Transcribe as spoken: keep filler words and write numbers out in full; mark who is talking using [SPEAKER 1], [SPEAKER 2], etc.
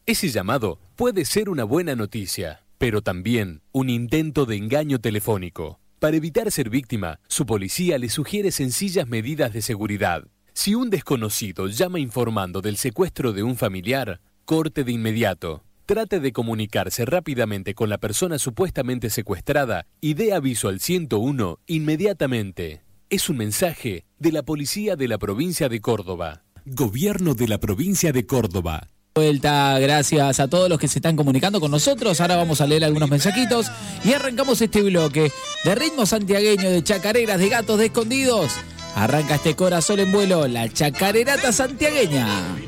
[SPEAKER 1] Ese llamado puede ser una buena noticia, pero también un intento de engaño telefónico. Para evitar ser víctima, su policía le sugiere sencillas medidas de seguridad. Si un desconocido llama informando del secuestro de un familiar, corte de inmediato. Trate de comunicarse rápidamente con la persona supuestamente secuestrada y dé aviso al ciento uno inmediatamente. Es un mensaje de la Policía de la Provincia de Córdoba. Gobierno de la Provincia de Córdoba.
[SPEAKER 2] Vuelta, gracias a todos los que se están comunicando con nosotros. Ahora vamos a leer algunos mensajitos y arrancamos este bloque de ritmo santiagueño, de chacareras, de gatos de escondidos. Arranca este corazón en vuelo, la chacarerata santiagueña.